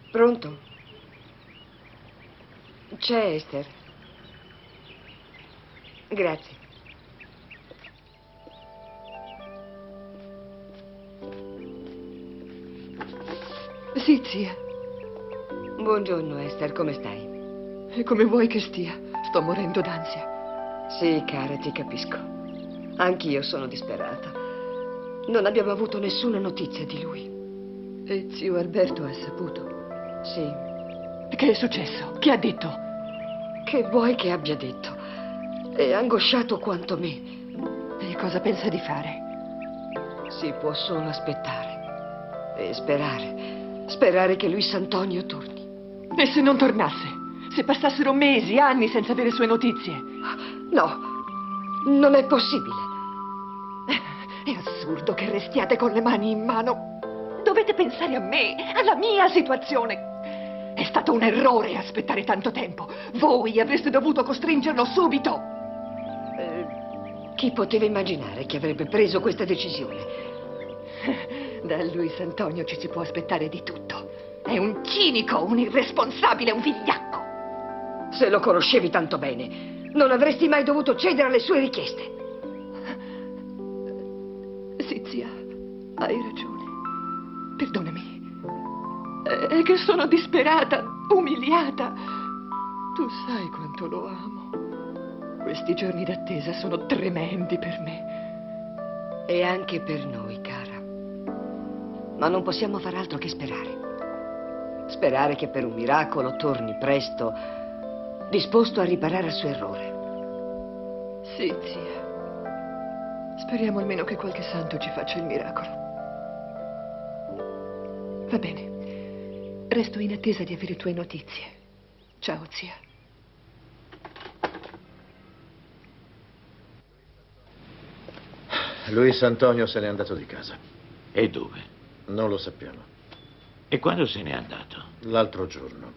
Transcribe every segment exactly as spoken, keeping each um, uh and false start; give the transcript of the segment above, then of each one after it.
Pronto? C'è Esther. Grazie. Sì, zia. Buongiorno, Esther, come stai? E come vuoi che stia? Sto morendo d'ansia. Sì, cara, ti capisco. Anch'io sono disperata. Non abbiamo avuto nessuna notizia di lui. E zio Alberto ha saputo? Sì. Che è successo? Che ha detto? Che vuoi che abbia detto? È angosciato quanto me. E cosa pensa di fare? Si può solo aspettare. E sperare. Sperare che Luis Antonio torni. E se non tornasse? Se passassero mesi, anni senza avere sue notizie? No, non è possibile. È assurdo che restiate con le mani in mano. Dovete pensare a me, alla mia situazione. È stato un errore aspettare tanto tempo. Voi avreste dovuto costringerlo subito. Eh, chi poteva immaginare che avrebbe preso questa decisione? Da Luis Antonio ci si può aspettare di tutto. È un cinico, un irresponsabile, un vigliacco. Se lo conoscevi tanto bene, non avresti mai dovuto cedere alle sue richieste. Sì, zia, hai ragione. Perdonami. È che sono disperata, umiliata. Tu sai quanto lo amo. Questi giorni d'attesa sono tremendi per me. E anche per noi, cara. Ma non possiamo far altro che sperare. Sperare che per un miracolo torni presto, disposto a riparare al suo errore. Sì, zia. Speriamo almeno che qualche santo ci faccia il miracolo. Va bene. Resto in attesa di avere tue notizie. Ciao, zia. Luis Antonio se n'è andato di casa. E dove? Non lo sappiamo. E quando se n'è andato? L'altro giorno.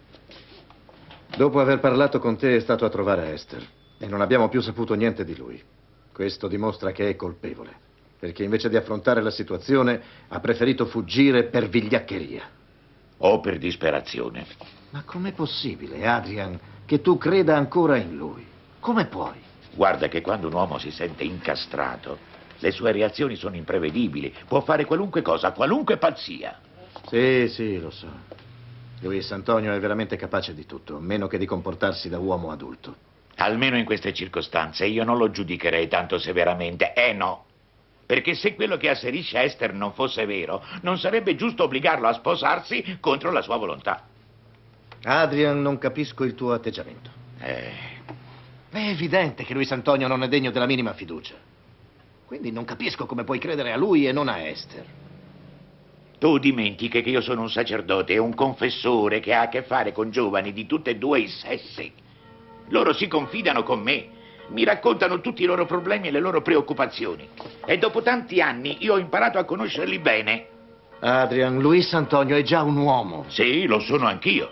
Dopo aver parlato con te è stato a trovare Esther e non abbiamo più saputo niente di lui. Questo dimostra che è colpevole, perché invece di affrontare la situazione ha preferito fuggire per vigliaccheria. O per disperazione. Ma com'è possibile, Adrian, che tu creda ancora in lui? Come puoi? Guarda che quando un uomo si sente incastrato, le sue reazioni sono imprevedibili. Può fare qualunque cosa, qualunque pazzia. Sì, sì, lo so. Luis Antonio è veramente capace di tutto, meno che di comportarsi da uomo adulto. Almeno in queste circostanze io non lo giudicherei tanto severamente. Eh no. Perché se quello che asserisce Esther non fosse vero, non sarebbe giusto obbligarlo a sposarsi contro la sua volontà. Adrian, non capisco il tuo atteggiamento. Eh... È evidente che Luis Antonio non è degno della minima fiducia. Quindi non capisco come puoi credere a lui e non a Esther. Tu dimentichi che io sono un sacerdote e un confessore che ha a che fare con giovani di tutti e due i sessi. Loro si confidano con me, mi raccontano tutti i loro problemi e le loro preoccupazioni. E dopo tanti anni io ho imparato a conoscerli bene. Adrian, Luis Antonio è già un uomo. Sì, lo sono anch'io.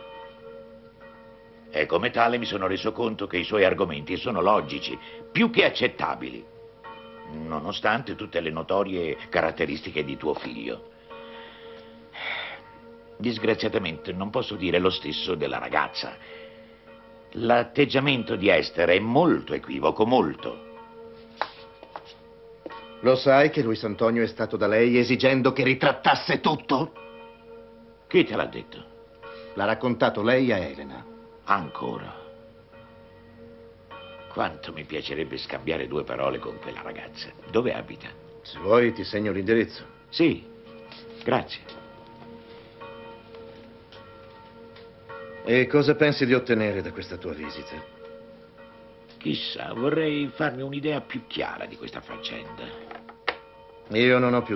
E come tale mi sono reso conto che i suoi argomenti sono logici, più che accettabili, nonostante tutte le notorie caratteristiche di tuo figlio. Disgraziatamente non posso dire lo stesso della ragazza. L'atteggiamento di Esther è molto equivoco, molto. Lo sai che Luis Antonio è stato da lei esigendo che ritrattasse tutto? Chi te l'ha detto? L'ha raccontato lei a Elena. Ancora. Quanto mi piacerebbe scambiare due parole con quella ragazza. Dove abita? Se vuoi ti segno l'indirizzo. Sì, grazie. E cosa pensi di ottenere da questa tua visita? Chissà, vorrei farmi un'idea più chiara di questa faccenda. Io non ho più